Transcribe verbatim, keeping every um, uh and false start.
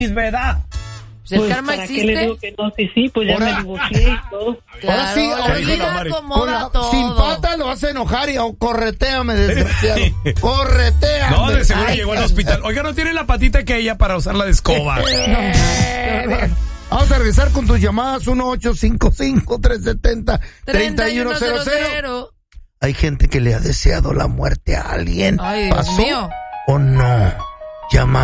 ¿verdad? Pues el Pues, karma ¿para existe. qué le digo que no? Sí, sí, pues ya Ahora- me divorcié y todo. Claro, Ahora sí, la ahora dijo la vida Mari. Con acomoda la- todo. sin pata lo vas a enojar y oh, correteame, desgraciado. Correteame. No, de seguro Ay, llegó al Dios. hospital. Oiga, no tiene la patita que ella para usarla de escoba. Vamos a regresar con tus llamadas uno ocho cinco cinco, tres siete cero, tres uno cero cero. Hay gente que le ha deseado la muerte a alguien. Ay, Dios ¿Pasó mío. o no? Llama